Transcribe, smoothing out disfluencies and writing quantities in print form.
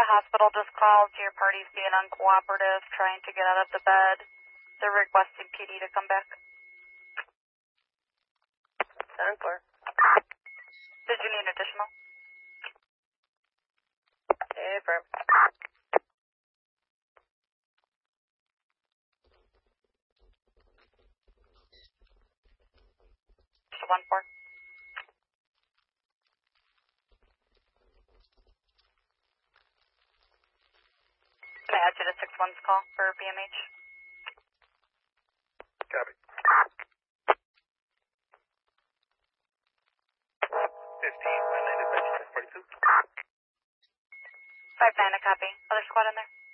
hospital just called. Your party's being uncooperative, trying to get out of the bed. They're requesting PD to come back. 7-4. Did you need additional? Affirm. Just 1-4. Can I add you to 6-1's call for BMH? Copy. 15, my landed by 42. 5-9, a copy. Other squad in there?